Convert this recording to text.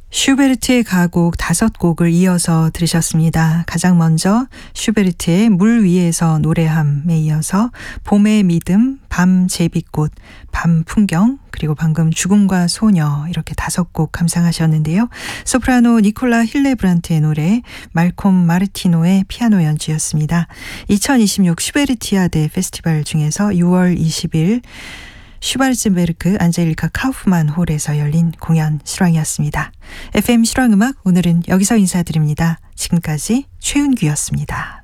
슈베르트의 가곡 5곡을 이어서 들으셨습니다. 가장 먼저 슈베르트의 물 위에서 노래함에 이어서 봄의 믿음, 밤 제비꽃, 밤 풍경, 그리고 방금 죽음과 소녀 이렇게 5곡 감상하셨는데요. 소프라노 니콜라 힐레브란트의 노래, 말콤 마르티노의 피아노 연주였습니다. 2026 슈베르티아데 페스티벌 중에서 6월 20일 슈바르츠베르크 안젤리카 카우프만 홀에서 열린 공연 실황이었습니다. FM 실황음악 오늘은 여기서 인사드립니다. 지금까지 최은규였습니다.